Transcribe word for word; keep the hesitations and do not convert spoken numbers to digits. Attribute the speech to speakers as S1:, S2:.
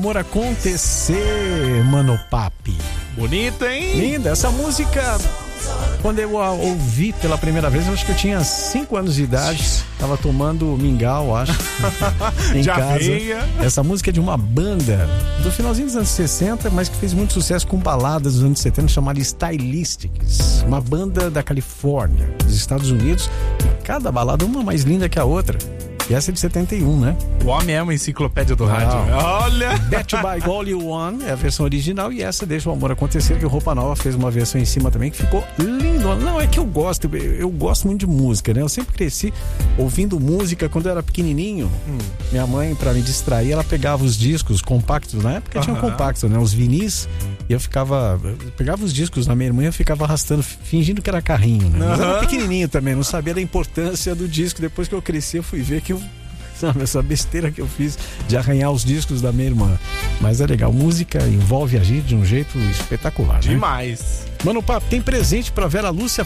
S1: Amor acontecer, Mano Papi.
S2: Bonito, hein?
S1: Linda. Essa música, quando eu a ouvi pela primeira vez, eu acho que eu tinha cinco anos de idade. Tava tomando mingau, acho, em
S2: Já
S1: casa.
S2: veia.
S1: Essa música é de uma banda do finalzinho dos anos sessenta, mas que fez muito sucesso com baladas dos anos setenta, chamada Stylistics. Uma banda da Califórnia, dos Estados Unidos. E cada balada uma mais linda que a outra. E essa é de setenta e um, né?
S2: O homem é uma enciclopédia do rádio. Olha!
S1: Bet by All You Want é a versão original e essa Deixa o Amor Acontecer, que o Roupa Nova fez uma versão em cima também que ficou lindo. Não, é que eu gosto, eu, eu gosto muito de música, né? Eu sempre cresci ouvindo música. Quando eu era pequenininho, hum. minha mãe, pra me distrair, ela pegava os discos compactos, na época tinha um compacto, né? Os vinis, e eu ficava, eu pegava os discos na minha irmã e eu ficava arrastando, fingindo que era carrinho, né? Mas eu era pequenininho também, não sabia da importância do disco. Depois que eu cresci, eu fui ver que eu Sabe, essa besteira que eu fiz de arranhar os discos da minha irmã. Mas é legal, música envolve a gente de um jeito espetacular, né?
S2: Demais.
S1: Mano Papo, tem presente pra Vera Lúcia